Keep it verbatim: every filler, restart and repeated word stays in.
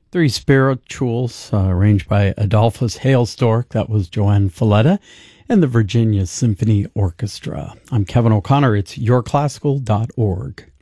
Three Spirituals, uh, arranged by Adolphus Hailstork. That was Joanne Falletta and the Virginia Symphony Orchestra. I'm Kevin O'Connor. It's your classical dot org.